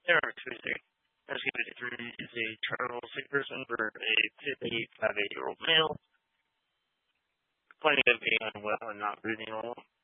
There are Tuesday. SK53 is a Charles sick person for a 58-year-old male, complaining of being unwell and not breathing normal.